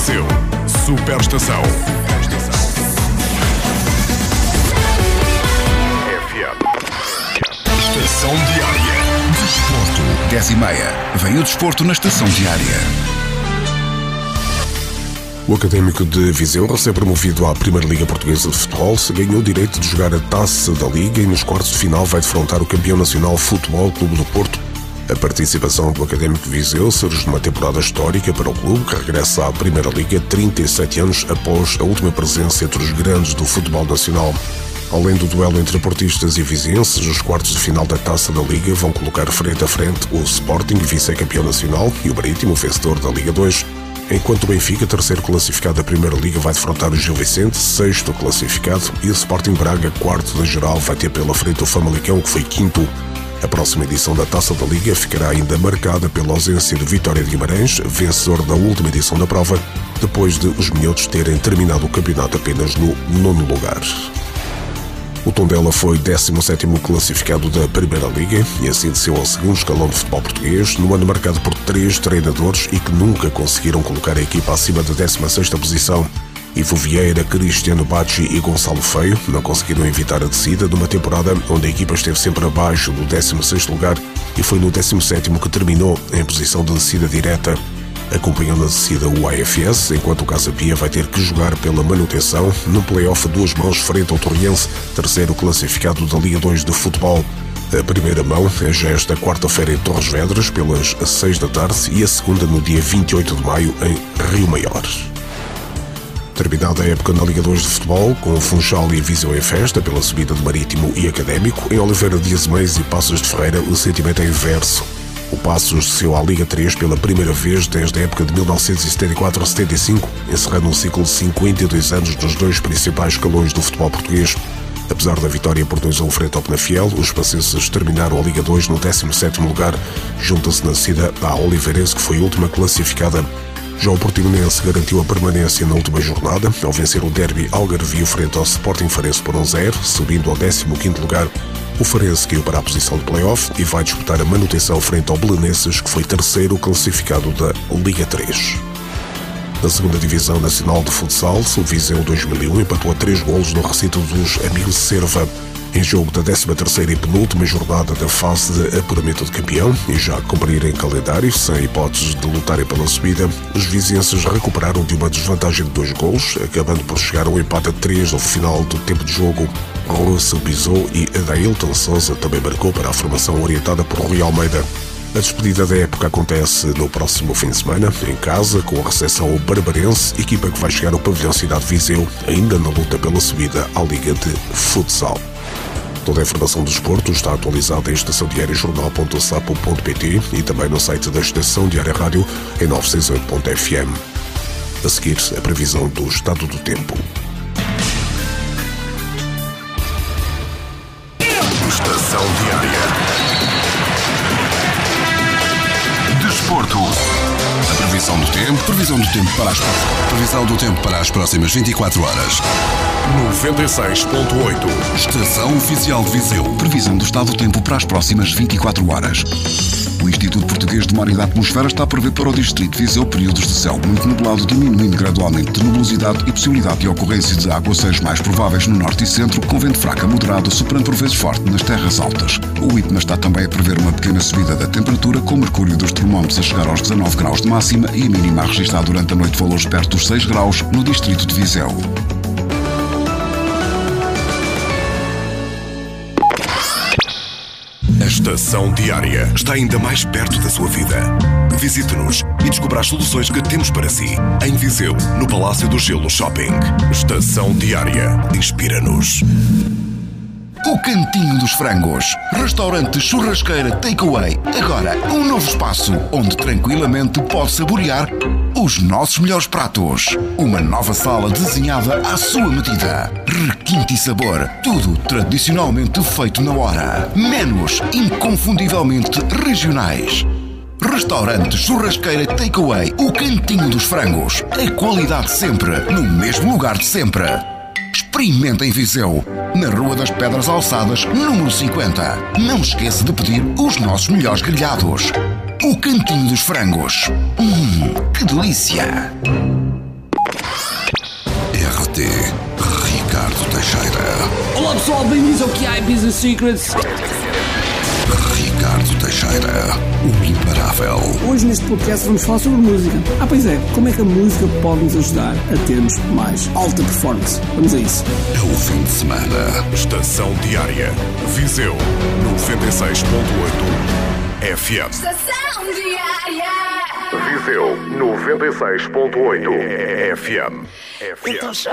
Viseu. Superestação. Estação Diária. Desporto, 10h30. Vem o desporto na Estação Diária. O Académico de Viseu, recém-promovido à Primeira Liga Portuguesa de Futebol, ganhou o direito de jogar a Taça da Liga e nos quartos de final vai defrontar o campeão nacional Futebol Clube do Porto. A participação do Académico de Viseu surge numa temporada histórica para o clube, que regressa à Primeira Liga 37 anos após a última presença entre os grandes do futebol nacional. Além do duelo entre portistas e vizienses, os quartos de final da Taça da Liga vão colocar frente a frente o Sporting, vice-campeão nacional, e o Marítimo, vencedor da Liga 2. Enquanto o Benfica, terceiro classificado da Primeira Liga, vai defrontar o Gil Vicente, sexto classificado, e o Sporting Braga, quarto da geral, vai ter pela frente o Famalicão, que foi quinto. A próxima edição da Taça da Liga ficará ainda marcada pela ausência de Vitória de Guimarães, vencedor da última edição da prova, depois de os minhotos terem terminado o campeonato apenas no 9º lugar. O Tondela foi 17º classificado da Primeira Liga e assim desceu ao segundo escalão de futebol português, no ano marcado por 3 treinadores e que nunca conseguiram colocar a equipa acima da 16ª posição. Ivo Vieira, Cristiano Bacci e Gonçalo Feio não conseguiram evitar a descida numa temporada onde a equipa esteve sempre abaixo do 16º lugar e foi no 17º que terminou em posição de descida direta. Acompanhando a descida o AFS, enquanto o Casa Pia vai ter que jogar pela manutenção num play-off a duas mãos frente ao Torriense, terceiro classificado da Liga 2 de Futebol. A primeira mão é já esta quarta-feira em Torres Vedras, pelas 6 da tarde, e a segunda no dia 28 de maio em Rio Maior. Terminada a época na Liga 2 de Futebol, com o Funchal e Viseu em festa pela subida de Marítimo e Académico, em Oliveira de Azeméis e Passos de Ferreira o sentimento é inverso. O Passos desceu à Liga 3 pela primeira vez desde a época de 1974-75, encerrando um ciclo de 52 anos nos dois principais escalões do futebol português. Apesar da vitória por 2-1 frente ao Penafiel, os passenses terminaram a Liga 2 no 17º lugar, junta-se na descida à Oliveirense, que foi a última classificada. Já o Portimonense garantiu a permanência na última jornada, ao vencer o derby Algarvio frente ao Sporting Farense por 1-0, subindo ao 15º lugar. O Farense caiu para a posição de play-off e vai disputar a manutenção frente ao Belenenses, que foi terceiro classificado da Liga 3. Na segunda divisão nacional de futsal, o Viseu 2001 empatou a 3 golos no recinto dos Amigos de Cerva, em jogo da 13ª e penúltima jornada da fase de apuramento de campeão, e já a cumprir em calendário, sem hipóteses de lutarem pela subida, os vizienses recuperaram de uma desvantagem de 2 golos, acabando por chegar ao empate a 3 ao final do tempo de jogo. Russell pisou e Adailton Sousa também marcou para a formação orientada por Rui Almeida. A despedida da época acontece no próximo fim de semana, em casa, com a recepção ao Barbarense, equipa que vai chegar ao pavilhão Cidade Viseu, ainda na luta pela subida à Liga de Futsal. Toda a informação do desporto está atualizada em estaçãodiariajornal.sapo.pt e também no site da Estação Diária Rádio em 968.fm. A seguir, a previsão do estado do tempo. Estação Diária. Desporto. A previsão do tempo para as próximas 24 horas. 96.8. Estação Oficial de Viseu. Previsão do estado do tempo para as próximas 24 horas. O Instituto Português de Mar e da Atmosfera está a prever para o Distrito de Viseu períodos de céu muito nublado, diminuindo gradualmente de nubosidade e possibilidade de ocorrência de aguaceiros mais prováveis no norte e centro, com vento fraco a moderado, soprando por vezes forte nas terras altas. O IPMA está também a prever uma pequena subida da temperatura, com o mercúrio dos termómetros a chegar aos 19 graus de máxima e a mínima a registrar durante a noite valores perto dos 6 graus no Distrito de Viseu. A Estação Diária está ainda mais perto da sua vida. Visite-nos e descubra as soluções que temos para si. Em Viseu, no Palácio do Gelo Shopping. Estação Diária. Inspira-nos. O Cantinho dos Frangos. Restaurante churrasqueira takeaway. Agora, um novo espaço onde tranquilamente pode saborear os nossos melhores pratos. Uma nova sala desenhada à sua medida. Requinte e sabor. Tudo tradicionalmente feito na hora. Menus inconfundivelmente regionais. Restaurante churrasqueira takeaway. O Cantinho dos Frangos. A qualidade sempre, no mesmo lugar de sempre. Experimenta em Viseu, na Rua das Pedras Alçadas, número 50. Não esqueça de pedir os nossos melhores grelhados. O Cantinho dos Frangos. Que delícia! pessoal, bem-vindos ao QI Business Secrets. Ricardo Teixeira, o imparável. Hoje neste podcast vamos falar sobre música. Pois é, como é que a música pode nos ajudar a termos mais alta performance? Vamos a isso. É o fim de semana. Estação Diária. Viseu 96.8 FM. Estação Diária. Viseu 96.8 FM. Então